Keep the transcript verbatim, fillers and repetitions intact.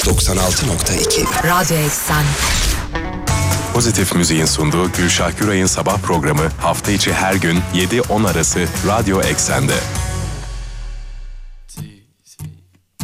doksan altı nokta iki Radyo Eksen. Pozitif Müziğin sunduğu Gülşah Güray'ın sabah programı hafta içi her gün yedi on arası Radyo Eksen'de.